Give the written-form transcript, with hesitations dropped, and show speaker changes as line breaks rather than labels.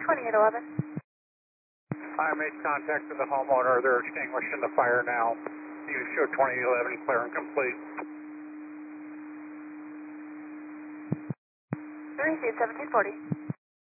2811.
I made contact with the homeowner. They're extinguishing the fire now. You show 2011 clear and complete.
3 1740.